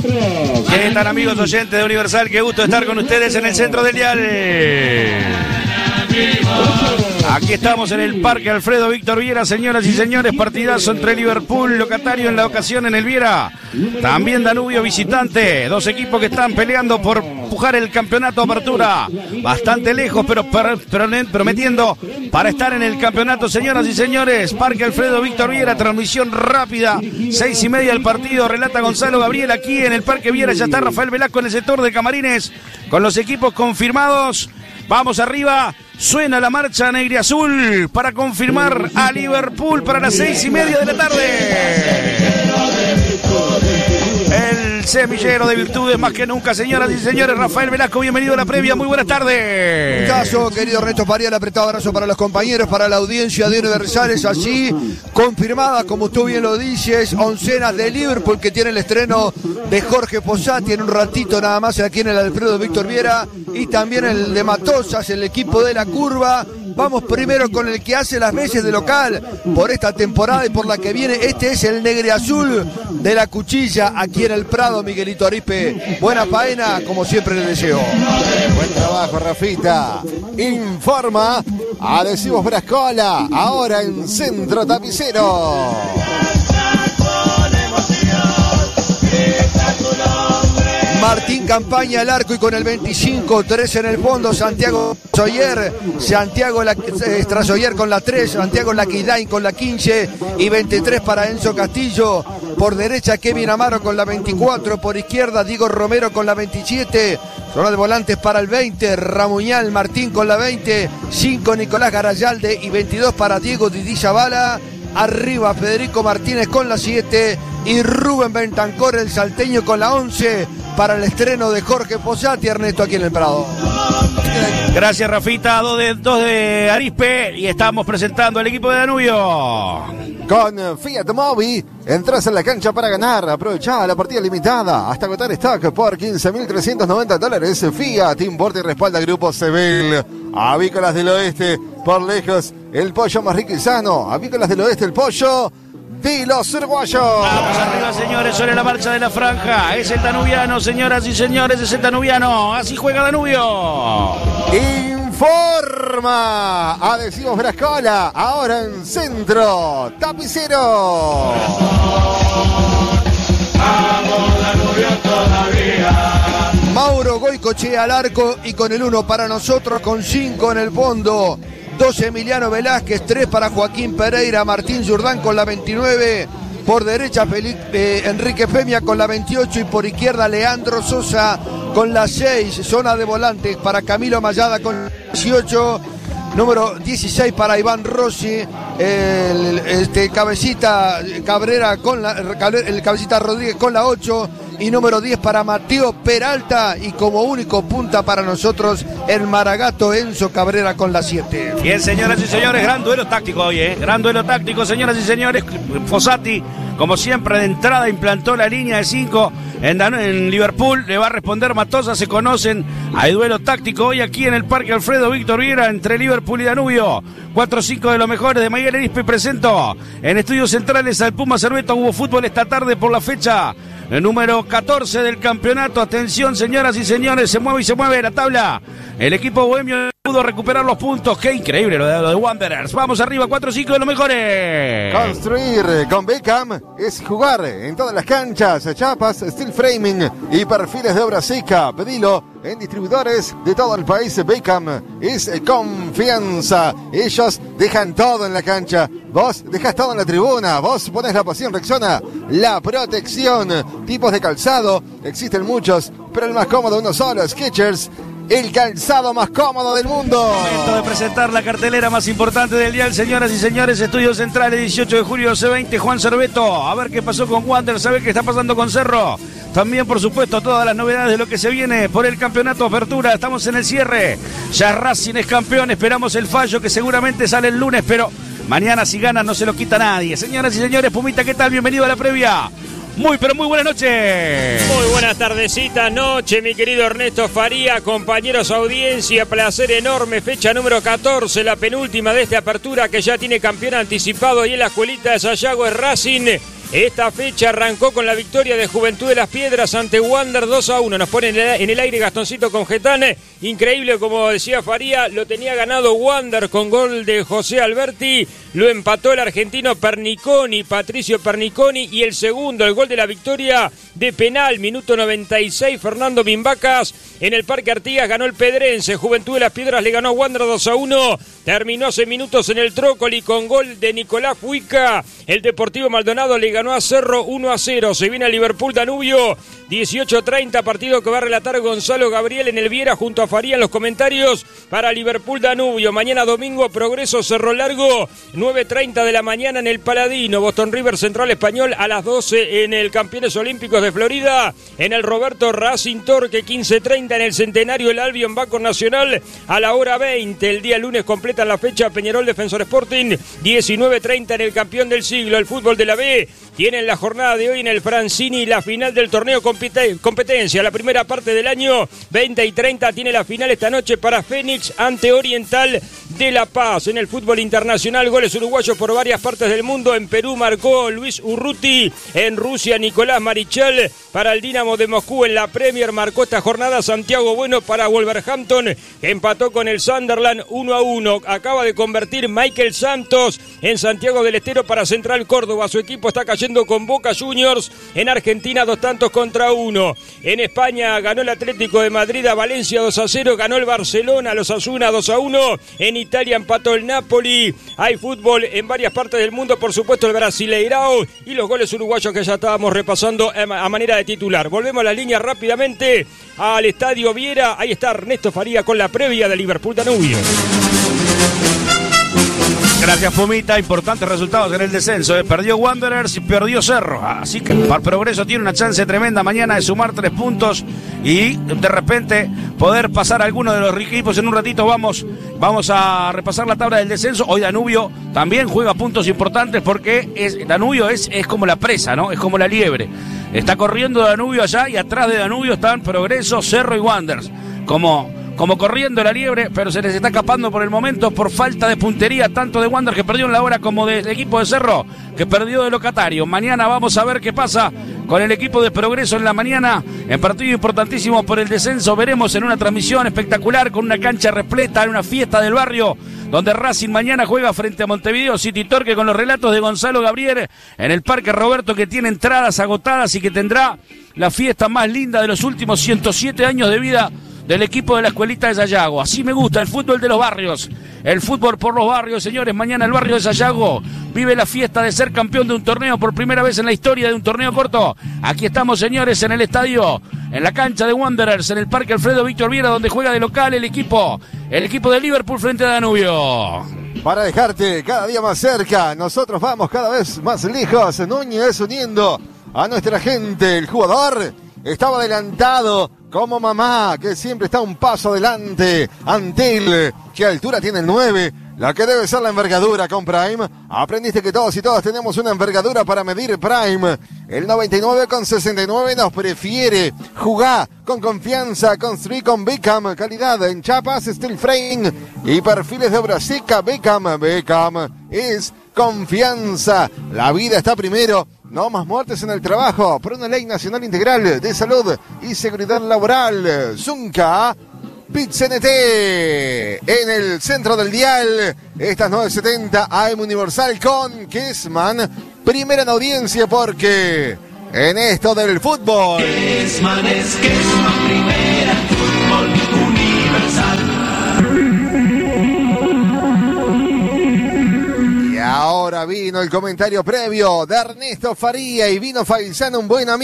¿Qué tal, amigos oyentes de Universal? Qué gusto estar con ustedes en el centro del dial. Aquí estamos en el Parque Alfredo Víctor Viera, señoras y señores, partidazo entre Liverpool, locatario en la ocasión en el Viera, también Danubio visitante, dos equipos que están peleando por empujar el campeonato Apertura, bastante lejos pero prometiendo para estar en el campeonato, señoras y señores. Parque Alfredo Víctor Viera, transmisión rápida, 6:30 el partido, relata Gonzalo Gabriel. Aquí en el Parque Viera ya está Rafael Velasco en el sector de camarines con los equipos confirmados. Vamos arriba, suena la marcha negriazul para confirmar a Liverpool para las 6:30 de la tarde. El semillero de virtudes más que nunca, señoras y señores. Rafael Velasco, bienvenido a la previa, muy buenas tardes. Un caso, querido Ernesto Faría, el apretado abrazo para los compañeros, para la audiencia de Universales, así confirmada, como tú bien lo dices, oncenas de Liverpool que tiene el estreno de Jorge Fossati en un ratito nada más aquí en el Alfredo Víctor Viera, y también el de Matosas, el equipo de la curva. Vamos primero con el que hace las veces de local por esta temporada y por la que viene. Este es el negriazul de la Cuchilla, aquí en el Prado, Miguelito Arispe. Buena faena, como siempre le deseo. Buen trabajo, Rafita. Informa Adhesivos Brascola, ahora en Centro Tapicero. Martín Campaña al arco y con el 25, 3 en el fondo, Santiago Strasoyer con la 3, Santiago Laquidain con la 15 y 23 para Enzo Castillo. Por derecha Kevin Amaro con la 24, por izquierda Diego Romero con la 27, zona de volantes para el 20, Ramuñal Martín con la 20, 5 Nicolás Garayalde y 22 para Diego Didi Zavala. Arriba Federico Martínez con la 7 y Rubén Bentancor, el salteño, con la 11 para el estreno de Jorge Fossati, Ernesto, aquí en el Prado. Gracias, Rafita. Dos de Arispe y estamos presentando al equipo de Danubio. Con Fiat Mobi, entras en la cancha para ganar. Aprovecha la partida limitada hasta agotar stock por $15.390. Fiat importa y respalda Grupo Sebel. Avícolas del Oeste, por lejos, el pollo más rico y sano. Avícolas del Oeste, el pollo de los uruguayos. Vamos arriba, señores, sobre la marcha de la franja. Es el danubiano, señoras y señores, es el danubiano. Así juega Danubio. Informa Adhesivos Brascola, ahora en Centro Tapicero. Vamos, Danubio todavía. Mauro Goicochea al arco y con el 1 para nosotros, con 5 en el fondo. 2 Emiliano Velázquez, 3 para Joaquín Pereira, Martín Jordán con la 29, por derecha Enrique Femia con la 28 y por izquierda Leandro Sosa con la 6, zona de volantes para Camilo Mayada con 18, número 16 para Iván Rossi, el Cabecita Cabrera con el Cabecita Rodríguez con la 8 y número 10 para Mateo Peralta, y como único punta para nosotros el Maragato Enzo Cabrera con la 7. Bien, señoras y señores, gran duelo táctico hoy, gran duelo táctico, señoras y señores. Fossati, como siempre, de entrada implantó la línea de 5 en Liverpool. Le va a responder Matosas, se conocen. Hay duelo táctico hoy aquí en el Parque Alfredo Víctor Viera entre Liverpool y Danubio. 4-5 de los mejores de Miguel Arispe. Presento en estudios centrales al Puma Cerveto. Hubo fútbol esta tarde por la fecha el número 14 del campeonato. Atención, señoras y señores, se mueve la tabla. El equipo bohemio pudo recuperar los puntos. Qué increíble lo de Wanderers. Vamos arriba, 4-5 de los mejores. Construir con Beckham es jugar en todas las canchas, chapas, steel framing y perfiles de obra seca. Pedilo en distribuidores de todo el país. Beckham es confianza. Ellos dejan todo en la cancha. Vos dejás todo en la tribuna. Vos ponés la pasión. Rexona la protección. Tipos de calzado, existen muchos, pero el más cómodo uno solo, Skechers. El calzado más cómodo del mundo. Momento de presentar la cartelera más importante del día, señoras y señores. Estudios Centrales, 18 de julio, C20, Juan Cerveto. A ver qué pasó con Wanderers, a ver qué está pasando con Cerro. También, por supuesto, todas las novedades de lo que se viene por el campeonato Apertura. Estamos en el cierre. Ya Racing es campeón. Esperamos el fallo que seguramente sale el lunes, pero mañana si gana no se lo quita nadie. Señoras y señores, Pumita, ¿qué tal? Bienvenido a la previa. Muy, pero muy buenas noches. Muy buenas tardecitas, noche, mi querido Ernesto Faría, compañeros, audiencia, placer enorme, fecha número 14, la penúltima de esta apertura que ya tiene campeón anticipado y en la escuelita de Sayago es Racing. Esta fecha arrancó con la victoria de Juventud de las Piedras ante Wander 2-1. Nos pone en el aire Gastoncito con Getane. Increíble, como decía Faría, lo tenía ganado Wander con gol de José Alberti. Lo empató el argentino Perniconi, Patricio Perniconi. Y el segundo, el gol de la victoria de penal, minuto 96, Fernando Bimbacas. En el Parque Artigas ganó el Pedrense. Juventud de las Piedras le ganó a Wander 2-1. Terminó hace minutos en el Trócoli con gol de Nicolás Fuica. El Deportivo Maldonado le ganó a Cerro 1-0. Se viene a Liverpool Danubio. 18:30, partido que va a relatar Gonzalo Gabriel en el Viera junto a Faría en los comentarios para Liverpool Danubio. Mañana domingo, Progreso Cerro Largo, 9:30 de la mañana en el Paladino. Boston River Central Español a las 12 en el Campeones Olímpicos de Florida. En el Roberto Racing Torque, 15:30 en el Centenario el Albion Banco Nacional a la hora 20. El día lunes completan la fecha Peñarol Defensor Sporting, 19:30 en el Campeón del Siglo. El fútbol de la B tiene en la jornada de hoy en el Francini la final del torneo competencia. La primera parte del año, 20:30, tiene la final esta noche para Fénix ante Oriental de La Paz. En el fútbol internacional, goles uruguayos por varias partes del mundo. En Perú marcó Luis Urruti, en Rusia Nicolás Marichal para el Dinamo de Moscú. En la Premier marcó esta jornada Santiago Bueno para Wolverhampton, que empató con el Sunderland 1-1. Acaba de convertir Michael Santos en Santiago del Estero para Central Córdoba. Su equipo está cayendo con Boca Juniors. En Argentina 2-1. En España ganó el Atlético de Madrid a Valencia 2-0. Ganó el Barcelona a los Osasuna 2-1. En Italia empató el Napoli. Hay fútbol en varias partes del mundo, por supuesto el Brasileirao y los goles uruguayos que ya estábamos repasando a manera de titular. Volvemos a la línea rápidamente al Estadio Viera. Ahí está Ernesto Faría con la previa de Liverpool Danubio. Gracias, Fumita. Importantes resultados en el descenso. Perdió Wanderers y perdió Cerro. Así que para Progreso tiene una chance tremenda mañana de sumar 3 puntos y de repente poder pasar a alguno de los equipos. En un ratito vamos a repasar la tabla del descenso. Hoy Danubio también juega puntos importantes porque Danubio es como la presa, ¿no? Es como la liebre. Está corriendo Danubio allá y atrás de Danubio están Progreso, Cerro y Wanderers. Como corriendo la liebre, pero se les está escapando por el momento por falta de puntería, tanto de Wander que perdió en la hora como del equipo de Cerro que perdió de locatario. Mañana vamos a ver qué pasa con el equipo de Progreso en la mañana, en partido importantísimo por el descenso. Veremos en una transmisión espectacular con una cancha repleta, en una fiesta del barrio, donde Racing mañana juega frente a Montevideo City Torque con los relatos de Gonzalo Gabriel en el Parque Roberto, que tiene entradas agotadas y que tendrá la fiesta más linda de los últimos 107 años de vida del equipo de la Escuelita de Sayago. Así me gusta el fútbol de los barrios, el fútbol por los barrios, señores. Mañana el barrio de Sayago vive la fiesta de ser campeón de un torneo por primera vez en la historia de un torneo corto. Aquí estamos, señores, en el estadio, en la cancha de Wanderers, en el Parque Alfredo Víctor Viera, donde juega de local el equipo de Liverpool frente a Danubio. Para dejarte cada día más cerca, nosotros vamos cada vez más lejos. Núñez uniendo a nuestra gente. El jugador estaba adelantado como Mamá, que siempre está un paso adelante. Antel, ¿qué altura tiene el 9? La que debe ser la envergadura con Prime. Aprendiste que todos y todas tenemos una envergadura para medir Prime. El 99,69 nos prefiere. Jugá con confianza, construí con Beckham. Calidad en chapas, steel frame y perfiles de obra seca. Beckham es confianza. La vida está primero. No más muertes en el trabajo por una ley nacional integral de salud y seguridad laboral. Zunca PitCNT en el centro del dial. Estas 9:70 AM Universal con Kessman. Primera en audiencia porque en esto del fútbol Kessman es Kessman, primera en fútbol universal. Y ahora vino el comentario previo de Ernesto Faría y vino Faisán, un buen amigo.